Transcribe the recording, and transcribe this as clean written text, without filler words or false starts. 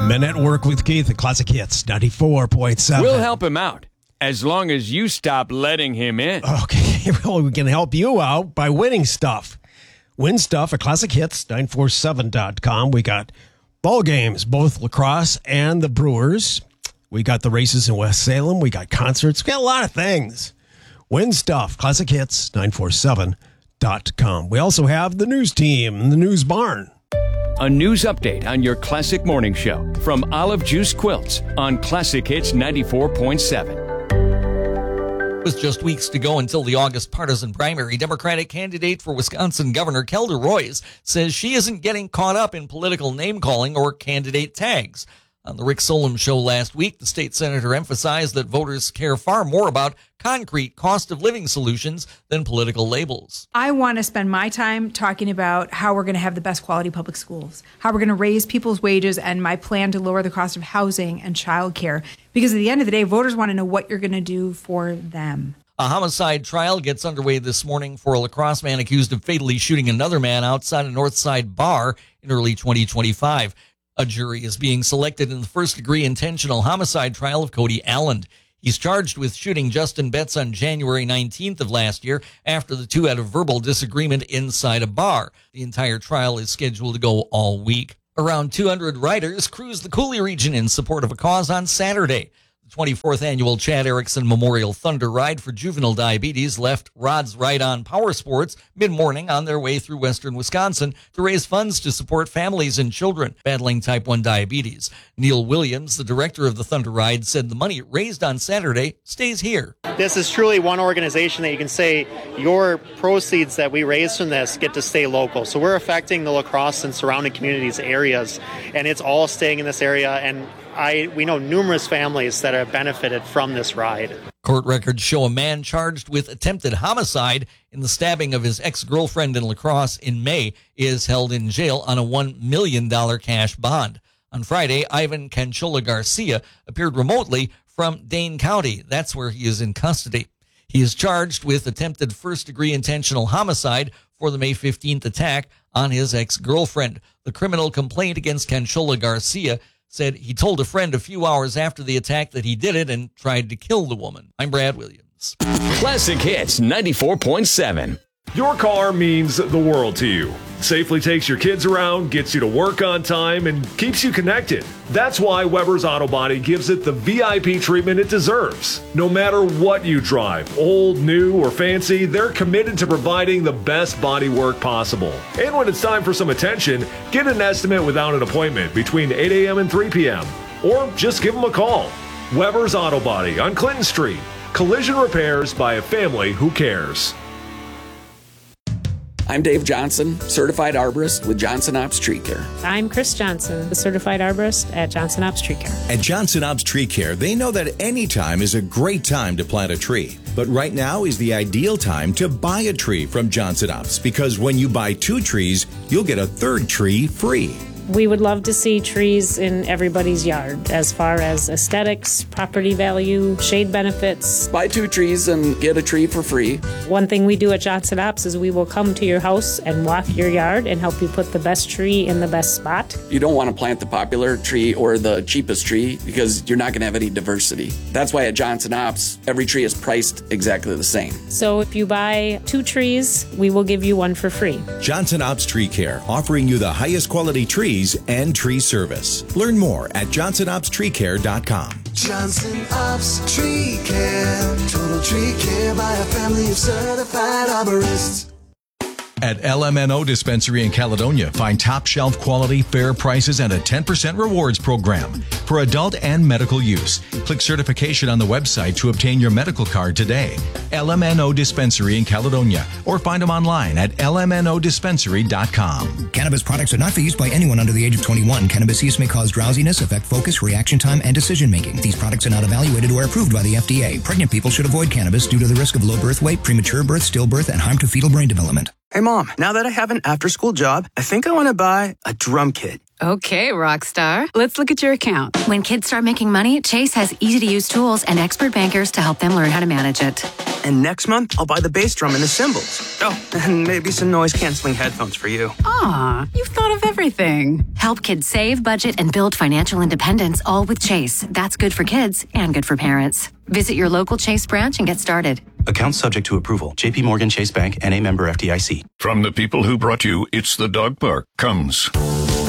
Men at Work with Keith at Classic Hits 94.7. We'll help him out as long as you stop letting him in. Okay, well, we can help you out by winning stuff. Win stuff at ClassicHits947.com. We got ball games, both lacrosse and the Brewers. We got the races in West Salem. We got concerts. We got a lot of things. Win stuff, ClassicHits947.com. We also have the news team, the news barn. A news update on your Classic Morning Show from Olive Juice Quilts on Classic Hits 94.7. With just weeks to go until the August partisan primary, Democratic candidate for Wisconsin Governor Kelda Roys says she isn't getting caught up in political name-calling or candidate tags. On the Rick Solem Show last week, the state senator emphasized that voters care far more about concrete cost of living solutions than political labels. I want to spend my time talking about how we're going to have the best quality public schools, how we're going to raise people's wages, and my plan to lower the cost of housing and childcare. Because at the end of the day, voters want to know what you're going to do for them. A homicide trial gets underway this morning for a La Crosse man accused of fatally shooting another man outside a Northside bar in early 2025. A jury is being selected in the first-degree intentional homicide trial of Cody Allen. He's charged with shooting Justin Betts on January 19th of last year after the two had a verbal disagreement inside a bar. The entire trial is scheduled to go all week. Around 200 riders cruised the Coulee region in support of a cause on Saturday. The 24th annual Chad Erickson Memorial Thunder Ride for Juvenile Diabetes left Rod's Ride On Power Sports mid-morning on their way through western Wisconsin to raise funds to support families and children battling type 1 diabetes. Neil Williams, the director of the Thunder Ride, said the money raised on Saturday stays here. This is truly one organization that you can say your proceeds that we raise from this get to stay local. So we're affecting the La Crosse and surrounding communities areas, and it's all staying in this area. And we know numerous families that have benefited from this ride. Court records show a man charged with attempted homicide in the stabbing of his ex-girlfriend in La Crosse in May is held in jail on a $1 million cash bond. On Friday, Ivan Canchola Garcia appeared remotely from Dane County. That's where he is in custody. He is charged with attempted first-degree intentional homicide for the May 15th attack on his ex-girlfriend. The criminal complaint against Canchola Garcia said he told a friend a few hours after the attack that he did it and tried to kill the woman. I'm Brad Williams. Classic Hits 94.7. Your car means the world to you. Safely takes your kids around, gets you to work on time, and keeps you connected. That's why Weber's Auto Body gives it the VIP treatment it deserves. No matter what you drive, old, new, or fancy, they're committed to providing the best body work possible. And when it's time for some attention, get an estimate without an appointment between 8 a.m. and 3 p.m. Or just give them a call. Weber's Auto Body on Clinton Street. Collision repairs by a family who cares. I'm Dave Johnson, certified arborist with Johnson Ops Tree Care. I'm Chris Johnson, the certified arborist at Johnson Ops Tree Care. At Johnson Ops Tree Care, they know that any time is a great time to plant a tree. But right now is the ideal time to buy a tree from Johnson Ops, because when you buy 2 trees, you'll get a 3rd tree free. We would love to see trees in everybody's yard as far as aesthetics, property value, shade benefits. Buy 2 trees and get a tree for free. One thing we do at Johnson Ops is we will come to your house and walk your yard and help you put the best tree in the best spot. You don't want to plant the popular tree or the cheapest tree because you're not going to have any diversity. That's why at Johnson Ops, every tree is priced exactly the same. So if you buy 2 trees, we will give you 1 for free. Johnson Ops Tree Care, offering you the highest quality trees and tree service. Learn more at johnsonopstreecare.com. Johnson Ops Tree Care. Total tree care by a family of certified arborists. At LMNO Dispensary in Caledonia, find top shelf quality, fair prices, and a 10% rewards program for adult and medical use. Click certification on the website to obtain your medical card today. LMNO Dispensary in Caledonia, or find them online at lmnodispensary.com. Cannabis products are not for use by anyone under the age of 21. Cannabis use may cause drowsiness, affect focus, reaction time, and decision making. These products are not evaluated or approved by the FDA. Pregnant people should avoid cannabis due to the risk of low birth weight, premature birth, stillbirth, and harm to fetal brain development. Hey, Mom, now that I have an after-school job, I think I want to buy a drum kit. Okay, Rockstar. Let's look at your account. When kids start making money, Chase has easy-to-use tools and expert bankers to help them learn how to manage it. And next month, I'll buy the bass drum and the cymbals. Oh, and maybe some noise-canceling headphones for you. Aw, you've thought of everything. Help kids save, budget, and build financial independence, all with Chase. That's good for kids and good for parents. Visit your local Chase branch and get started. Account subject to approval. J.P. Morgan Chase Bank, N.A. member FDIC. From the people who brought you It's the Dog Park comes...